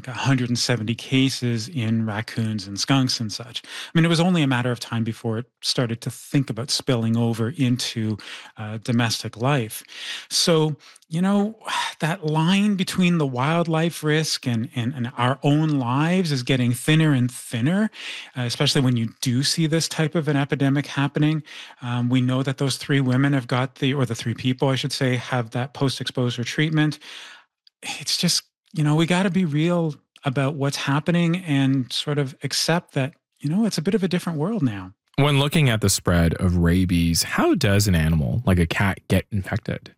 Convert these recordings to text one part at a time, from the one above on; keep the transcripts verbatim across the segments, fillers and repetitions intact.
like one hundred seventy cases in raccoons and skunks and such. I mean, it was only a matter of time before it started to think about spilling over into uh, domestic life. So, you know, that line between the wildlife risk and, and, and our own lives is getting thinner and thinner, uh, especially when you do see this type of an epidemic happening. Um, we know that those three women have got the, or the three people, I should say, have that post exposure treatment. It's just, you know, we got to be real about what's happening and sort of accept that, you know, it's a bit of a different world now. When looking at the spread of rabies, how does an animal like a cat get infected?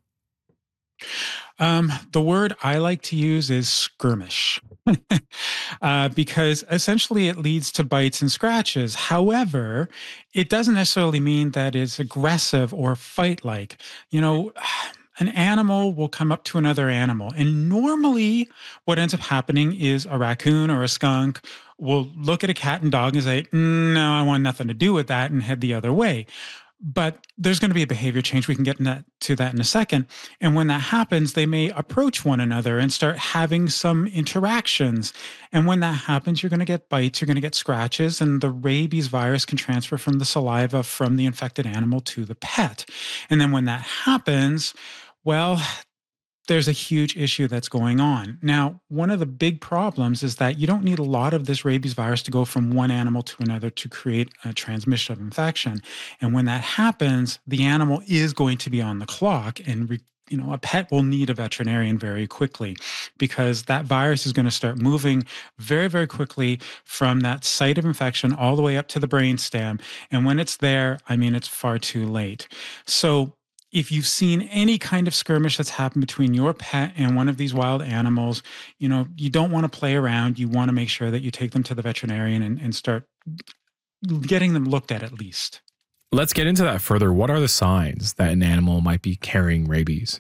Um, the word I like to use is skirmish, uh, because essentially it leads to bites and scratches. However, it doesn't necessarily mean that it's aggressive or fight like. You know, an animal will come up to another animal, and normally what ends up happening is a raccoon or a skunk will look at a cat and dog and say, "Mm, no, I want nothing to do with that," and head the other way. But there's going to be a behavior change. We can get in that, to that in a second. And when that happens, they may approach one another and start having some interactions. And when that happens, you're going to get bites, you're going to get scratches, and the rabies virus can transfer from the saliva from the infected animal to the pet. And then when that happens, well, there's a huge issue that's going on. Now, one of the big problems is that you don't need a lot of this rabies virus to go from one animal to another to create a transmission of infection. And when that happens, the animal is going to be on the clock, and re- you know, a pet will need a veterinarian very quickly, because that virus is going to start moving very, very quickly from that site of infection all the way up to the brainstem. And when it's there, I mean, it's far too late. So if you've seen any kind of skirmish that's happened between your pet and one of these wild animals, you know, you don't want to play around. You want to make sure that you take them to the veterinarian and, and start getting them looked at at least. Let's get into that further. What are the signs that an animal might be carrying rabies?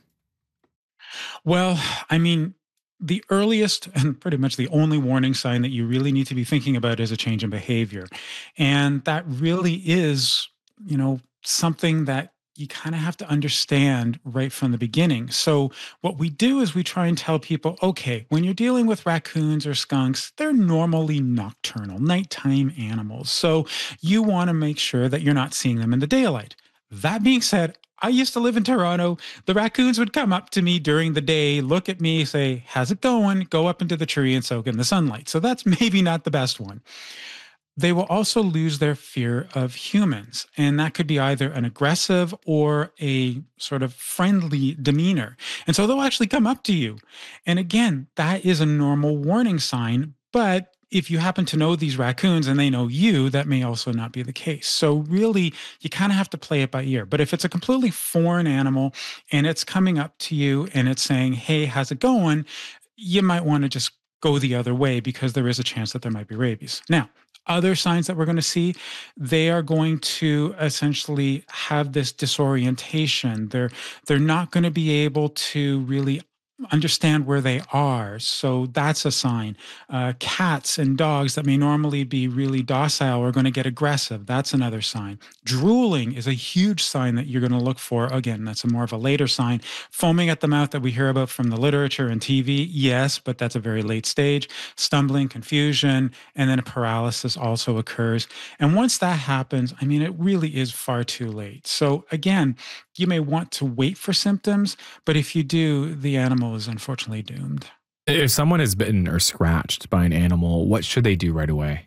Well, I mean, the earliest and pretty much the only warning sign that you really need to be thinking about is a change in behavior. And that really is, you know, something that you kind of have to understand right from the beginning. So what we do is we try and tell people, okay, when you're dealing with raccoons or skunks, they're normally nocturnal, nighttime animals. So you want to make sure that you're not seeing them in the daylight. That being said, I used to live in Toronto. The raccoons would come up to me during the day, look at me, say, how's it going? Go up into the tree and soak in the sunlight. So that's maybe not the best one. They will also lose their fear of humans. And that could be either an aggressive or a sort of friendly demeanor. And so they'll actually come up to you. And again, that is a normal warning sign. But if you happen to know these raccoons and they know you, that may also not be the case. So really, you kind of have to play it by ear. But if it's a completely foreign animal and it's coming up to you and it's saying, hey, how's it going? You might want to just go the other way, because there is a chance that there might be rabies. Now, other signs that we're going to see, they are going to essentially have this disorientation. They're they're not going to be able to really understand where they are. So that's a sign. Uh, cats and dogs that may normally be really docile are going to get aggressive. That's another sign. Drooling is a huge sign that you're going to look for. Again, that's a more of a later sign. Foaming at the mouth that we hear about from the literature and T V, yes, but that's a very late stage. Stumbling, confusion, and then a paralysis also occurs. And once that happens, I mean, it really is far too late. So again, you may want to wait for symptoms, but if you do, the animal is unfortunately doomed. If someone is bitten or scratched by an animal, what should they do right away?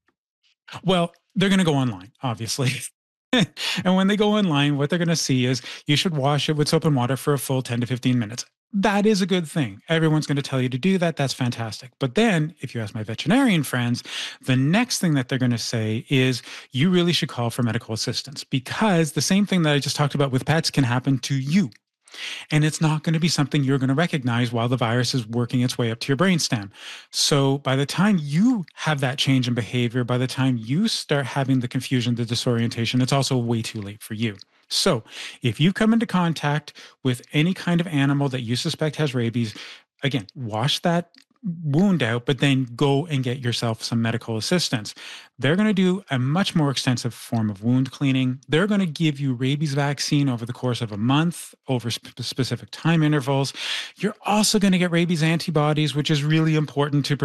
Well, they're going to go online, obviously. And when they go online, what they're going to see is you should wash it with soap and water for a full ten to fifteen minutes. That is a good thing. Everyone's going to tell you to do that. That's fantastic. But then, if you ask my veterinarian friends, the next thing that they're going to say is you really should call for medical assistance, because the same thing that I just talked about with pets can happen to you. And it's not going to be something you're going to recognize while the virus is working its way up to your brainstem. So by the time you have that change in behavior, by the time you start having the confusion, the disorientation, it's also way too late for you. So if you come into contact with any kind of animal that you suspect has rabies, again, wash that wound out, but then go and get yourself some medical assistance. They're going to do a much more extensive form of wound cleaning. They're going to give you rabies vaccine over the course of a month, over sp- specific time intervals. You're also going to get rabies antibodies, which is really important to